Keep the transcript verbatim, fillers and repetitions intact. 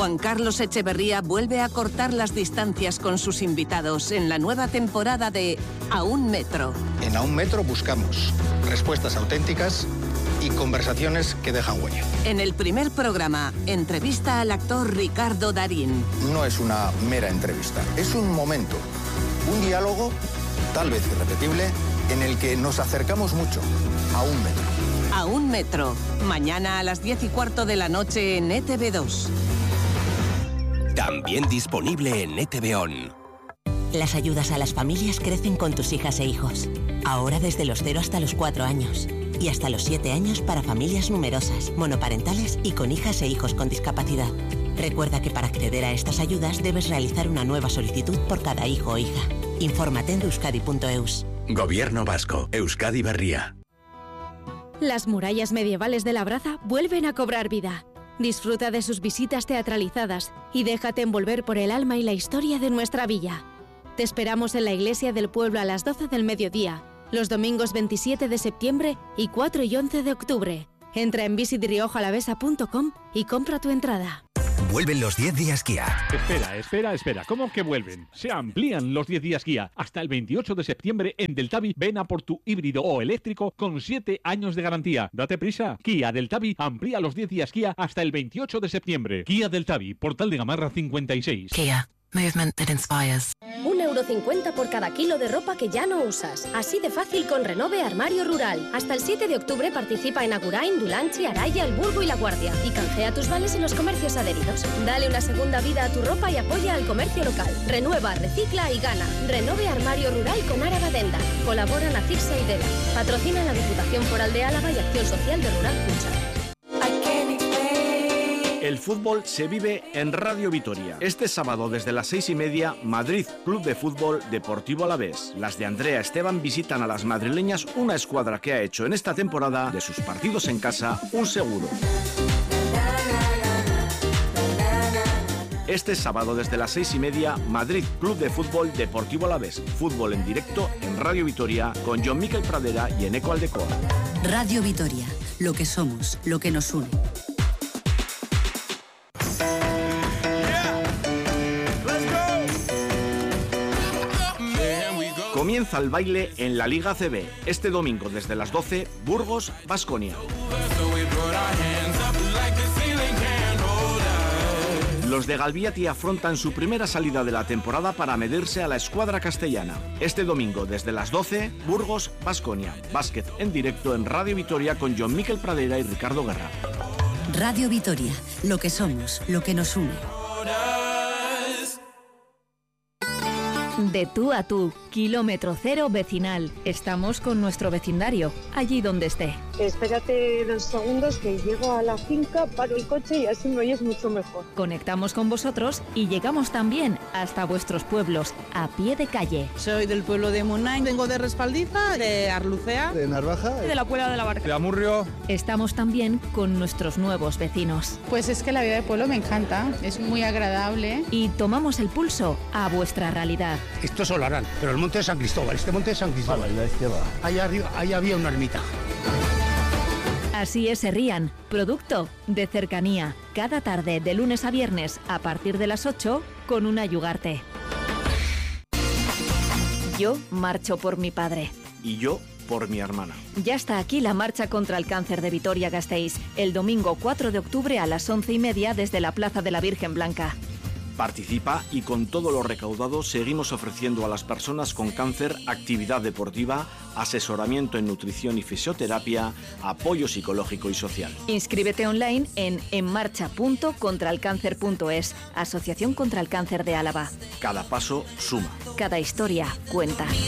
Juan Carlos Echeverría vuelve a cortar las distancias con sus invitados en la nueva temporada de A un Metro. En A un Metro buscamos respuestas auténticas y conversaciones que dejan huella. En el primer programa, entrevista al actor Ricardo Darín. No es una mera entrevista, es un momento, un diálogo, tal vez irrepetible, en el que nos acercamos mucho a un metro. A un Metro, mañana a las diez y cuarto de la noche en E T V dos. También disponible en E T V On. Las ayudas a las familias crecen con tus hijas e hijos. Ahora desde los cero hasta los cuatro años. Y hasta los siete años para familias numerosas, monoparentales y con hijas e hijos con discapacidad. Recuerda que para acceder a estas ayudas debes realizar una nueva solicitud por cada hijo o hija. Infórmate en euskadi punto eus. Gobierno Vasco, Euskadi Berria. Las murallas medievales de Labraza vuelven a cobrar vida. Disfruta de sus visitas teatralizadas y déjate envolver por el alma y la historia de nuestra villa. Te esperamos en la iglesia del pueblo a las doce del mediodía, los domingos veintisiete de septiembre y cuatro y once de octubre. Entra en visit rioja alavesa punto com y compra tu entrada. Vuelven los diez días Kia. Espera, espera, espera. ¿Cómo que vuelven? Se amplían los diez días Kia. Hasta el veintiocho de septiembre en Deltavi ven a por tu híbrido o eléctrico con siete años de garantía. Date prisa. Kia Deltavi amplía los diez días Kia hasta el veintiocho de septiembre. Kia Deltavi, Portal de Gamarra cincuenta y seis. Kia. Movement that inspires. un euro cincuenta por cada kilo de ropa que ya no usas. Así de fácil con Renove Armario Rural. Hasta el siete de octubre participa en Agurain, Dulanchi, Araya, El Burgo y La Guardia. Y canjea tus vales en los comercios adheridos. Dale una segunda vida a tu ropa y apoya al comercio local. Renueva, recicla y gana. Renove Armario Rural con Araba Denda. Colaboran Acirsa y Dela. Patrocina la Diputación Foral de Álava y Acción Social de Rural Cucha. El fútbol se vive en Radio Vitoria. Este sábado desde las seis y media, Madrid Club de Fútbol Deportivo Alavés. Las de Andrea Esteban visitan a las madrileñas, una escuadra que ha hecho en esta temporada de sus partidos en casa un seguro. Este sábado desde las seis y media, Madrid Club de Fútbol Deportivo Alavés. Fútbol en directo en Radio Vitoria con John Miquel Pradera y Eneco Aldecoa. Radio Vitoria, lo que somos, lo que nos une. Comienza el baile en la Liga C B. Este domingo desde las doce, Burgos, Baskonia. Los de Galviati afrontan su primera salida de la temporada para medirse a la escuadra castellana. Este domingo desde las doce, Burgos, Baskonia. Básquet en directo en Radio Vitoria con John Miquel Pradera y Ricardo Guerra. Radio Vitoria, lo que somos, lo que nos une. De tú a tú, kilómetro cero vecinal. Estamos con nuestro vecindario, allí donde esté. Espérate dos segundos que llego a la finca, paro el coche y así me oyes mucho mejor. Conectamos con vosotros y llegamos también hasta vuestros pueblos, a pie de calle. Soy del pueblo de Munain, vengo de Respaldiza, de Arlucea, de Narvaja, de la Puebla de la Barca, de Amurrio. Estamos también con nuestros nuevos vecinos. Pues es que la vida de pueblo me encanta, es muy agradable. Y tomamos el pulso a vuestra realidad. Esto es Olarán, pero el monte de San Cristóbal, este monte de San Cristóbal. A la izquierda. Ahí arriba, ahí había una ermita. Así es Herrían, producto de cercanía. Cada tarde, de lunes a viernes, a partir de las ocho, con una Yugarte. Yo marcho por mi padre. Y yo por mi hermana. Ya está aquí la marcha contra el cáncer de Vitoria-Gasteiz, el domingo cuatro de octubre a las once y media desde la Plaza de la Virgen Blanca. Participa y con todo lo recaudado seguimos ofreciendo a las personas con cáncer actividad deportiva, asesoramiento en nutrición y fisioterapia, apoyo psicológico y social. Inscríbete online en enmarcha punto contralcáncer punto es, Asociación contra el Cáncer de Álava. Cada paso suma. Cada historia cuenta.